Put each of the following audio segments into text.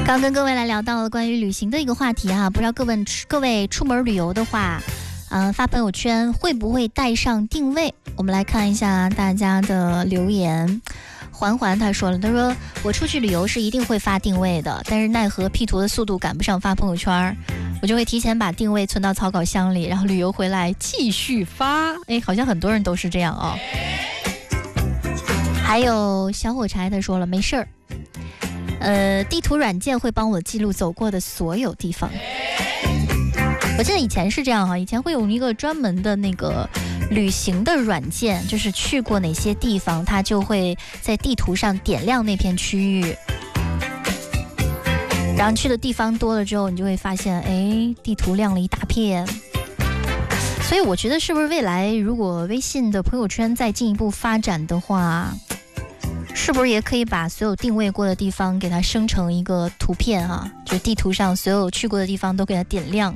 刚跟各位来聊到了关于旅行的一个话题啊，不知道各位出门旅游的话，发朋友圈会不会带上定位？我们来看一下大家的留言。环他说了，他说我出去旅游是一定会发定位的，但是奈何 P 图的速度赶不上发朋友圈，我就会提前把定位存到草稿箱里，然后旅游回来继续发。好像很多人都是这样哦。还有小火柴他说了，没事儿。地图软件会帮我记录走过的所有地方。我记得以前是这样以前会有一个专门的那个旅行的软件，就是去过哪些地方，它就会在地图上点亮那片区域。然后去的地方多了之后，你就会发现，地图亮了一大片。所以我觉得是不是未来如果微信的朋友圈再进一步发展的话，是不是也可以把所有定位过的地方给它生成一个图片啊？就地图上所有去过的地方都给它点亮。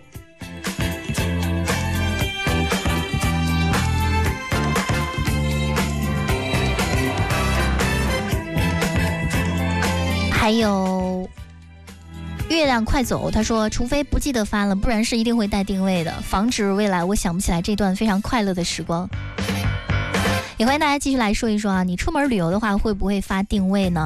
还有月亮快走，他说除非不记得发了，不然是一定会带定位的，防止未来我想不起来这段非常快乐的时光。也欢迎大家继续来说一说你出门旅游的话会不会发定位呢？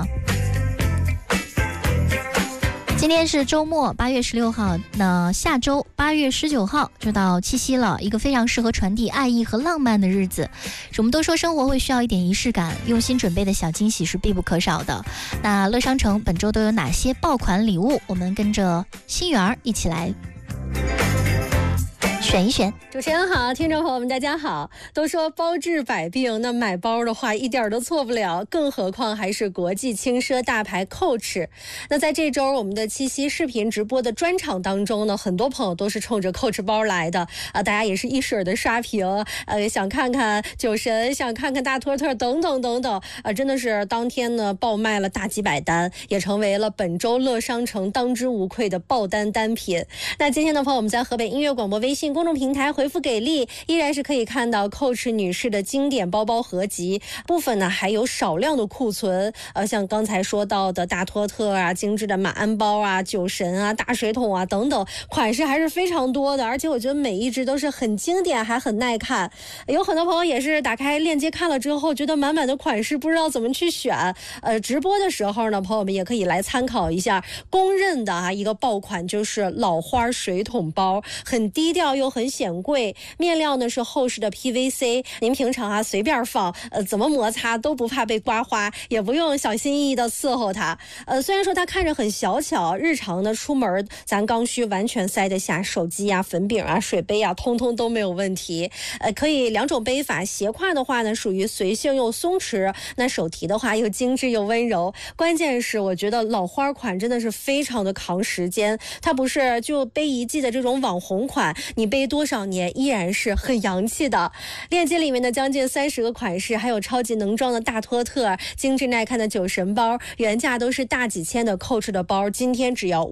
今天是周末8月16号，那下周8月19号就到七夕了，一个非常适合传递爱意和浪漫的日子。我们都说生活会需要一点仪式感，用心准备的小惊喜是必不可少的。那乐商城本周都有哪些爆款礼物？我们跟着心源一起来选一选。 主持人好，听众朋友们大家好。都说包治百病，那买包的话一点都错不了，更何况还是国际轻奢大牌 Coach。 那在这周我们的七夕视频直播的专场当中呢，很多朋友都是冲着 Coach 包来的大家也是一水的刷屏想看看酒神，想看看大托特等等等等真的是当天呢爆卖了大几百单，也成为了本周乐商城当之无愧的爆单单品。那今天的朋友们在河北音乐广播微信公众平台回复给力，依然是可以看到 Coach 女士的经典包包合集，部分呢还有少量的库存像刚才说到的大托特精致的马鞍包酒神大水桶等等，款式还是非常多的，而且我觉得每一只都是很经典还很耐看。有很多朋友也是打开链接看了之后觉得满满的款式不知道怎么去选直播的时候呢，朋友们也可以来参考一下公认的一个爆款，就是老花水桶包，很低调又很显贵，面料呢是厚实的 PVC， 您平常随便放怎么摩擦都不怕被刮花，也不用小心翼翼的伺候它虽然说它看着很小巧，日常呢出门咱刚需完全塞得下手机粉饼水杯通通都没有问题可以两种背法，斜挎的话呢属于随性又松弛，那手提的话又精致又温柔。关键是我觉得老花款真的是非常的扛时间，它不是就背一季的这种网红款，你背多少年依然是很洋气的。链接里面的将近30个款式，还有超级能装的大托特，精致耐看的酒神包，原价都是大几千的 Coach 的包，今天只要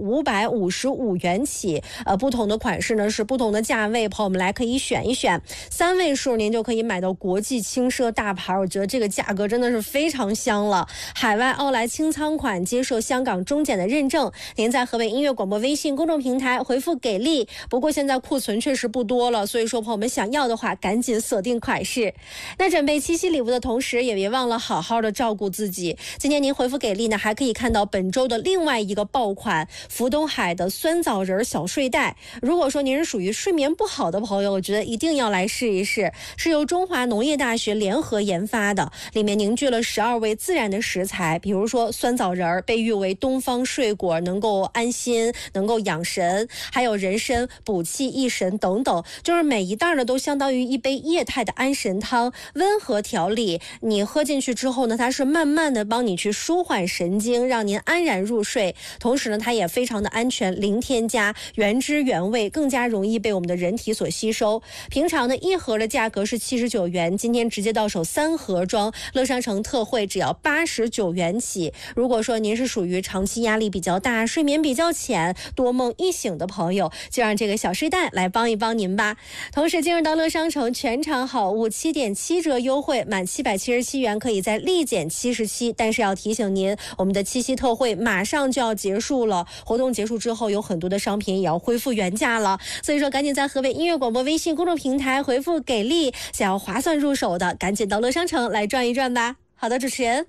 555元起不同的款式呢是不同的价位，朋友们来可以选一选，3位数您就可以买到国际轻奢大牌，我觉得这个价格真的是非常香了。海外奥莱清仓款，接受香港中检的认证，您在河北音乐广播微信公众平台回复给力，不过现在库存确实不多了，所以说朋友们想要的话赶紧锁定款式。那准备七夕礼物的同时也别忘了好好的照顾自己。今天您回复给力呢，还可以看到本周的另外一个爆款福东海的酸枣仁小睡袋。如果说您是属于睡眠不好的朋友，我觉得一定要来试一试，是由中华农业大学联合研发的，里面凝聚了12味自然的食材，比如说酸枣仁被誉为东方睡果，能够安心，能够养神，还有人参补气益神等等，就是每一袋呢都相当于一杯液态的安神汤，温和调理，你喝进去之后呢，它是慢慢的帮你去舒缓神经，让您安然入睡。同时呢，它也非常的安全，零添加，原汁原味，更加容易被我们的人体所吸收。平常呢一盒的价格是79元，今天直接到手3盒装，乐商城特惠只要89元起。如果说您是属于长期压力比较大，睡眠比较浅，多梦易醒的朋友，就让这个小睡袋来帮一一帮您吧。同时，今日到乐商城全场好物7.7折优惠，满777元可以再立减77。但是要提醒您，我们的七夕特惠马上就要结束了，活动结束之后有很多的商品也要恢复原价了。所以说，赶紧在河北音乐广播微信公众平台回复给力，想要划算入手的，赶紧到乐商城来转一转吧。好的，主持人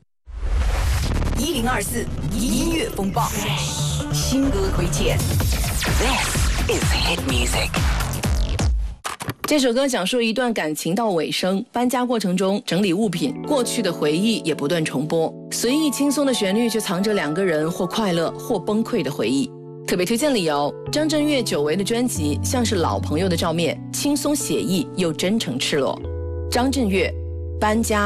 1024音乐风暴，新歌推荐。This is hit music。 这首歌讲述一段感情到尾声，搬家过程中整理物品，过去的回忆也不断重播，随意轻松的旋律却藏着两个人或快乐或崩溃的回忆。特别推荐理由：张震岳久违的专辑像是老朋友的照面，轻松写意又真诚赤裸。张震岳，搬家。